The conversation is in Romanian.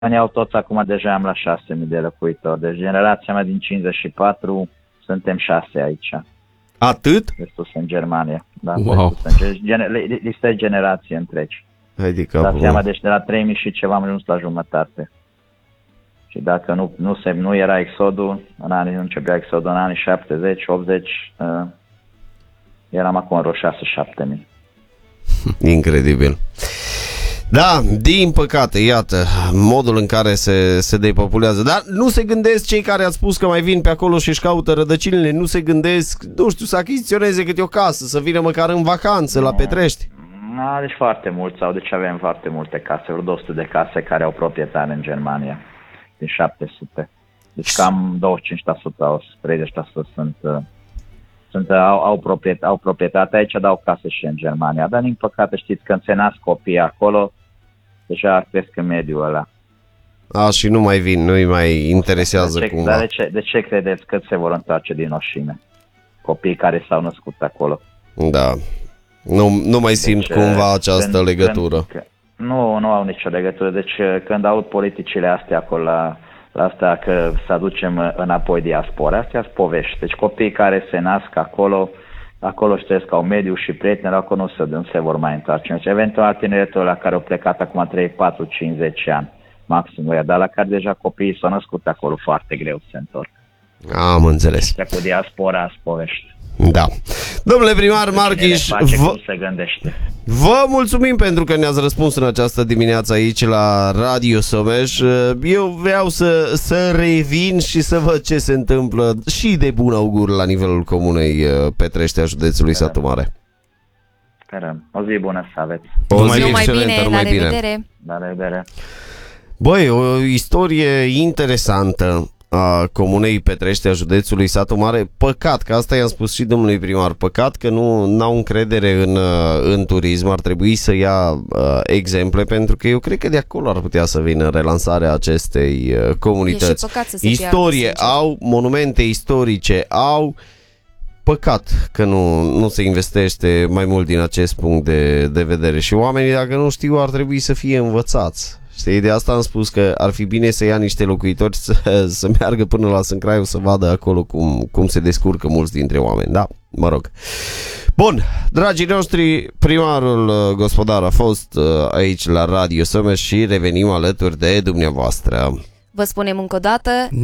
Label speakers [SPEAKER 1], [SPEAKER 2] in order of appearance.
[SPEAKER 1] au toți acum deja am la 6.000 de locuitori. Deci generația mea din 54 suntem 6 aici.
[SPEAKER 2] Atât?
[SPEAKER 1] Restul sunt în Germania. Da,
[SPEAKER 2] Wow.
[SPEAKER 1] Este generație întregi.
[SPEAKER 2] Adică,
[SPEAKER 1] Dați seama, deci de la 3.000 și ceva am ajuns la jumătate. Și dacă nu era exodul, nu începea exodul în anii 70, 80, eram acum în vreo 6-7.000.
[SPEAKER 2] Incredibil. Da, din păcate, iată, modul în care se depopulează. Dar nu se gândesc cei care ați spus că mai vin pe acolo și își caută rădăcinile, nu se gândesc, nu știu, să achiziționeze câte o casă, să vină măcar în vacanță la Petrești.
[SPEAKER 1] Deci foarte mulți, sau deci avem foarte multe case, vreo 200 de case care au proprietari în Germania, din 700. Deci cam 25%, 30% au proprietate aici, dau case și în Germania. Dar din păcate știți, când se nasc copii acolo, deja cresc în mediul ăla.
[SPEAKER 2] Și nu mai vin, nu-i mai interesează cumva.
[SPEAKER 1] Dar de ce credeți că se vor întoarce din Oșime? Copiii care s-au născut acolo.
[SPEAKER 2] Da. Nu mai simt cumva această legătură.
[SPEAKER 1] Nu au nicio legătură. Deci când aud politicile astea acolo la asta că să aducem înapoi diaspora, astea sunt povești. Deci copiii care se nasc acolo își trăiesc au mediu și prieteni, acolo nu se vor mai întoarce. Deci eventual tineretul la care au plecat acum 3, 4, 5, 10 ani maxim, dar la care deja copiii s-au născut acolo foarte greu se întorc.
[SPEAKER 2] Am înțeles.
[SPEAKER 1] Deci cu diaspora sunt povești.
[SPEAKER 2] Da. Domnule primar Marchiș, vă mulțumim pentru că ne-ați răspuns în această dimineață aici la Radio Someș. Eu vreau să revin și să văd ce se întâmplă și de bun augur la nivelul comunei Petrești a județului Satu Mare.
[SPEAKER 1] Sperăm. O zi bună să aveți.
[SPEAKER 2] O zi excelentă, numai bine.
[SPEAKER 1] La revedere.
[SPEAKER 2] Băi, o istorie interesantă a comunei Petrești a județului Satu Mare. Păcat, că asta i-am spus și domnului primar, păcat că nu au încredere în turism. Ar trebui să ia exemple, pentru că eu cred că de acolo ar putea să vină relansarea acestei comunități. Istorie au, monumente istorice au. Păcat că nu se investește mai mult din acest punct de vedere. Și oamenii, dacă nu știu, ar trebui să fie învățați. Știi, de asta am spus că ar fi bine să ia niște locuitori să meargă până la Sâncraiu să vadă acolo cum se descurcă mulți dintre oameni. Da, mă rog. Bun, dragii noștri, primarul gospodar a fost aici la Radio Someș și revenim alături de dumneavoastră.
[SPEAKER 3] Vă spunem încă o dată